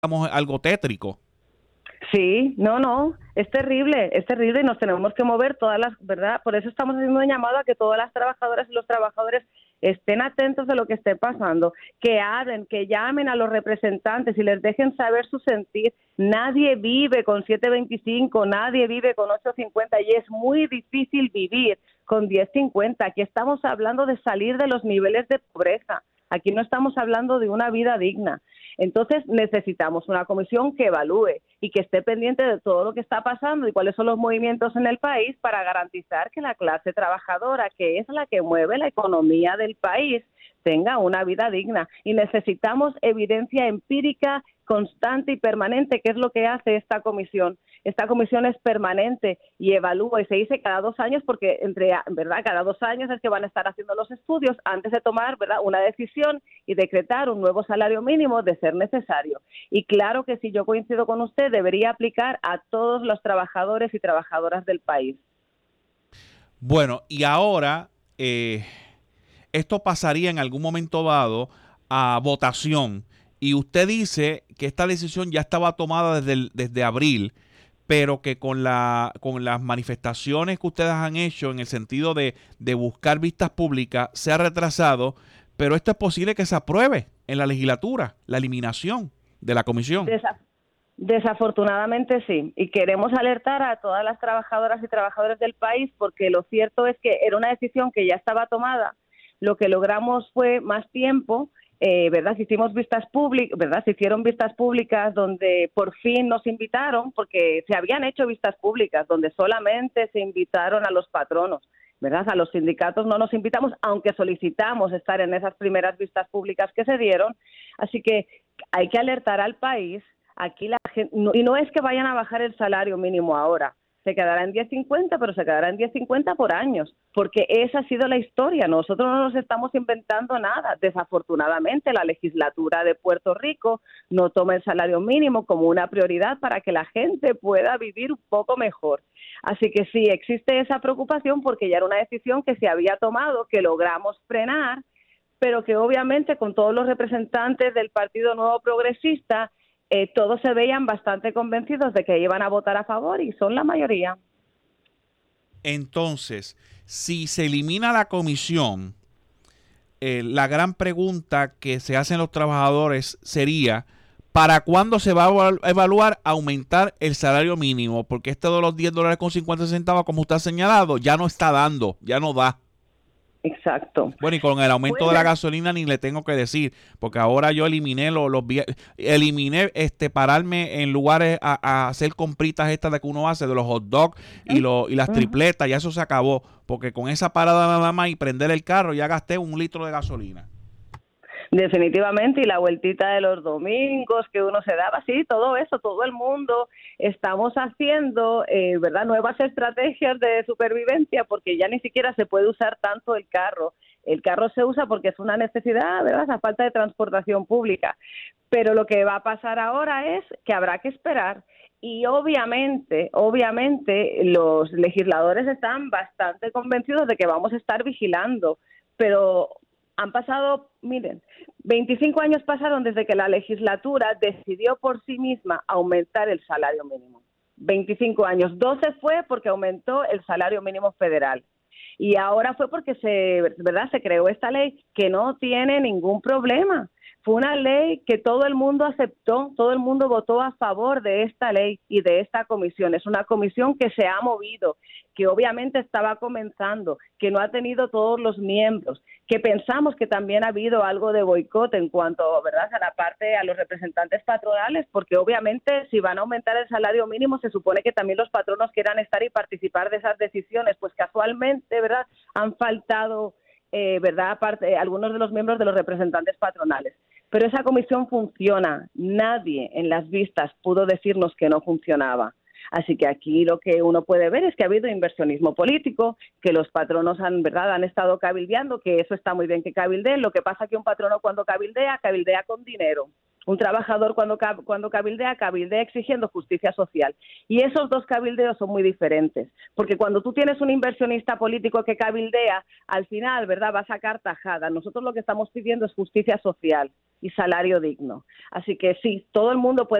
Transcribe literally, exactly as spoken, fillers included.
estamos algo tétrico. Sí, no, no, es terrible, es terrible y nos tenemos que mover todas las, ¿verdad? Por eso estamos haciendo un llamado a que todas las trabajadoras y los trabajadores estén atentos de lo que esté pasando, que hablen, que llamen a los representantes y les dejen saber su sentir. Nadie vive con siete veinticinco, nadie vive con ocho cincuenta y es muy difícil vivir con diez cincuenta. Aquí estamos hablando de salir de los niveles de pobreza. Aquí no estamos hablando de una vida digna. Entonces necesitamos una comisión que evalúe y que esté pendiente de todo lo que está pasando y cuáles son los movimientos en el país para garantizar que la clase trabajadora, que es la que mueve la economía del país, tenga una vida digna. Y necesitamos evidencia empírica, constante y permanente, que es lo que hace esta comisión. Esta comisión es permanente y evalúa y se dice cada dos años porque, entre, ¿verdad? Cada dos años es que van a estar haciendo los estudios antes de tomar, ¿verdad?, una decisión y decretar un nuevo salario mínimo de ser necesario. Y claro que sí, yo coincido con usted, debería aplicar a todos los trabajadores y trabajadoras del país. Bueno, y ahora eh, esto pasaría en algún momento dado a votación. Y usted dice que esta decisión ya estaba tomada desde, el, desde abril, pero que con la con las manifestaciones que ustedes han hecho en el sentido de, de buscar vistas públicas se ha retrasado, pero esto es posible que se apruebe en la legislatura, la eliminación de la comisión. Desa- Desafortunadamente sí, y queremos alertar a todas las trabajadoras y trabajadores del país porque lo cierto es que era una decisión que ya estaba tomada. Lo que logramos fue más tiempo. Eh, ¿verdad? Se hicimos vistas públicas, ¿verdad? Se hicieron vistas públicas donde por fin nos invitaron, porque se habían hecho vistas públicas donde solamente se invitaron a los patronos, ¿verdad? A los sindicatos no nos invitamos, aunque solicitamos estar en esas primeras vistas públicas que se dieron. Así que hay que alertar al país. Aquí la gente, no, y no es que vayan a bajar el salario mínimo ahora. Se quedará en diez cincuenta, pero se quedará en diez cincuenta por años, porque esa ha sido la historia. Nosotros no nos estamos inventando nada. Desafortunadamente, la legislatura de Puerto Rico no toma el salario mínimo como una prioridad para que la gente pueda vivir un poco mejor. Así que sí, existe esa preocupación porque ya era una decisión que se había tomado, que logramos frenar, pero que obviamente con todos los representantes del Partido Nuevo Progresista, Eh, todos se veían bastante convencidos de que iban a votar a favor y son la mayoría. Entonces, si se elimina la comisión, eh, la gran pregunta que se hacen los trabajadores sería, ¿para cuándo se va a evaluar aumentar el salario mínimo? Porque esto de los diez dólares con cincuenta centavos, como usted ha señalado, ya no está dando, ya no da. Exacto. Bueno, y con el aumento de la Puede. gasolina ni le tengo que decir, porque ahora yo eliminé los, los eliminé este pararme en lugares a, a hacer compritas estas de que uno hace, de los hot dogs y, los, y las Uh-huh. tripletas, ya eso se acabó, porque con esa parada nada más y prender el carro ya gasté un litro de gasolina. Definitivamente, y la vueltita de los domingos que uno se daba, sí, todo eso, todo el mundo estamos haciendo, eh, ¿verdad?, nuevas estrategias de supervivencia porque ya ni siquiera se puede usar tanto el carro. El carro se usa porque es una necesidad, ¿verdad?, a falta de transportación pública. Pero lo que va a pasar ahora es que habrá que esperar. Y obviamente, obviamente, los legisladores están bastante convencidos de que vamos a estar vigilando, pero han pasado, miren, veinticinco años pasaron desde que la legislatura decidió por sí misma aumentar el salario mínimo. veinticinco años. doce fue porque aumentó el salario mínimo federal. Y ahora fue porque se, ¿verdad?, se creó esta ley que no tiene ningún problema. Fue una ley que todo el mundo aceptó, todo el mundo votó a favor de esta ley y de esta comisión. Es una comisión que se ha movido, que obviamente estaba comenzando, que no ha tenido todos los miembros, que pensamos que también ha habido algo de boicot en cuanto, ¿verdad?, a la parte, a los representantes patronales, porque obviamente si van a aumentar el salario mínimo se supone que también los patronos quieran estar y participar de esas decisiones, pues casualmente, ¿verdad?, han faltado, eh, ¿verdad?, aparte, algunos de los miembros de los representantes patronales. Pero esa comisión funciona. Nadie en las vistas pudo decirnos que no funcionaba. Así que aquí lo que uno puede ver es que ha habido inversionismo político, que los patronos han, ¿verdad?, han estado cabildeando, que eso está muy bien que cabildeen. Lo que pasa es que un patrono cuando cabildea, cabildea con dinero. Un trabajador cuando, cuando cabildea, cabildea exigiendo justicia social. Y esos dos cabildeos son muy diferentes, porque cuando tú tienes un inversionista político que cabildea, al final, ¿verdad?, va a sacar tajada. Nosotros lo que estamos pidiendo es justicia social. y salario digno. Así que sí, todo el mundo puede